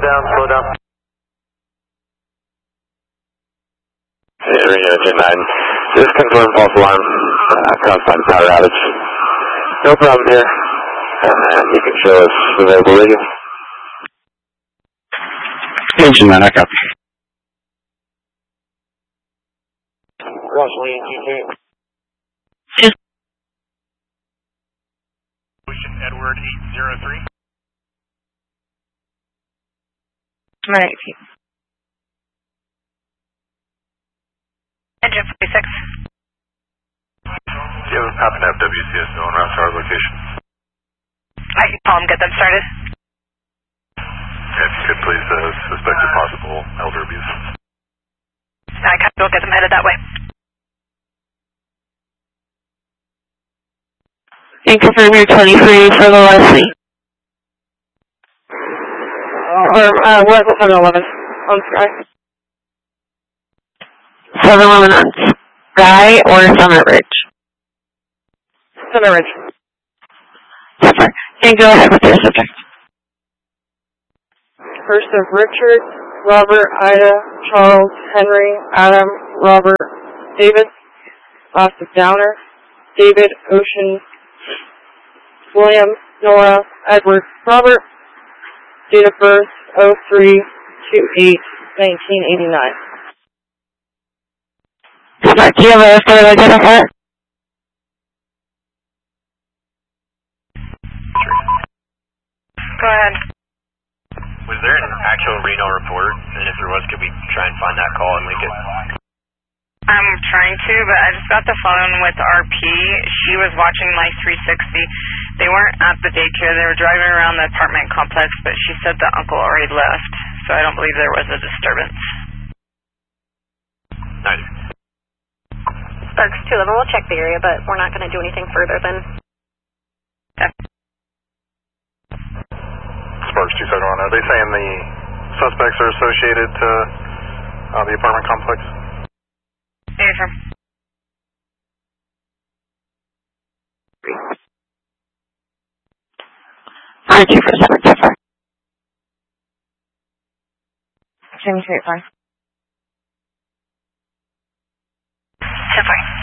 slow down. Hey, Reno, Gen 9. Just confirm false alarm. Caused by power outage. No problem here. You can show us available radio. Hey, Gen 9, I copy. Russell, G2. Ocean Edward 803. Right. Engine 46. Do you happen to have WCS known around our location? I can call them, get them started. If you could please suspected possible elder abuse. I can go get them headed that way. And confirm your 23 for the Leslie. What was 711 on Sky? 711 on Sky or Summit Ridge? Summit Ridge. Super. And go ahead with your subject. First of Richard, Robert, Ida, Charles, Henry, Adam, Robert, David. Last of Downer, David, Ocean, William, Nora, Edward, Robert. Date of birth 03/28/1989. Do you have a further identifier? Go ahead. Was there an actual Reno report? And if there was, could we try and find that call and link it? I'm trying to, but I just got the phone with RP. She was watching my 360. They weren't at the daycare. They were driving around the apartment complex, but she said the uncle already left, so I don't believe there was a disturbance. Nice. Sparks 211, we'll check the area, but we're not going to do anything further than... Yeah. Sparks 271, are they saying the suspects are associated to the apartment complex? Affirm. Thank you for the second differ. Jimmy 35. 10-5.